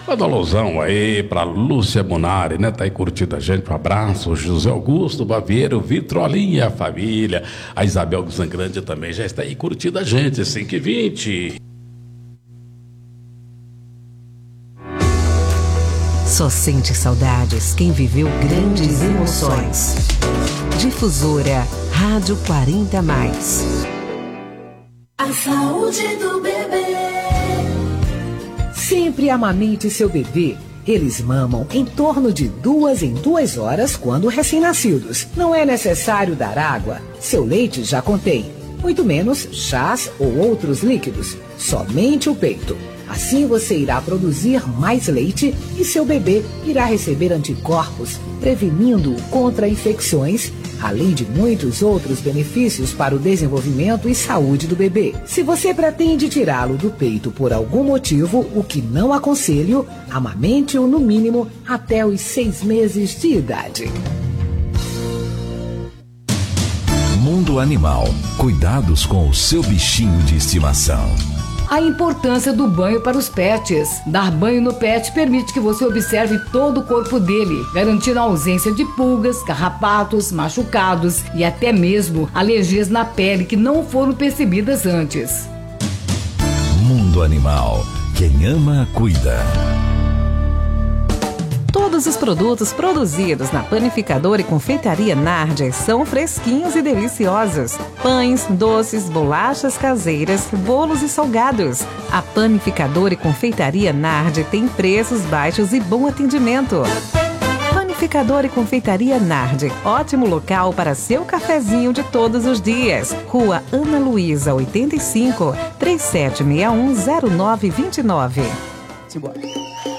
Manda um alusão aí pra Lúcia Munari, né? Tá aí curtindo a gente. Um abraço. José Augusto Baviero, Vitrolinha, a família. A Isabel do Zangrande também já está aí curtindo a gente. 5h20. Só sente saudades quem viveu grandes emoções. Difusora Rádio 40+. A saúde do bebê. Sempre amamente seu bebê. Eles mamam em torno de 2 em 2 horas quando recém-nascidos. Não é necessário dar água. Seu leite já contém. Muito menos chás ou outros líquidos. Somente o peito. Assim você irá produzir mais leite e seu bebê irá receber anticorpos, prevenindo-o contra infecções, além de muitos outros benefícios para o desenvolvimento e saúde do bebê. Se você pretende tirá-lo do peito por algum motivo, o que não aconselho, amamente-o no mínimo até os 6 meses de idade. Mundo Animal. Cuidados com o seu bichinho de estimação. A importância do banho para os pets. Dar banho no pet permite que você observe todo o corpo dele, garantindo a ausência de pulgas, carrapatos, machucados e até mesmo alergias na pele que não foram percebidas antes. Mundo Animal. Quem ama, cuida. Todos os produtos produzidos na Panificadora e Confeitaria Nardi são fresquinhos e deliciosos. Pães, doces, bolachas caseiras, bolos e salgados. A Panificadora e Confeitaria Nardi tem preços baixos e bom atendimento. Panificadora e Confeitaria Nardi, ótimo local para seu cafezinho de todos os dias. Rua Ana Luísa, 85, 3761-0929. Simbora.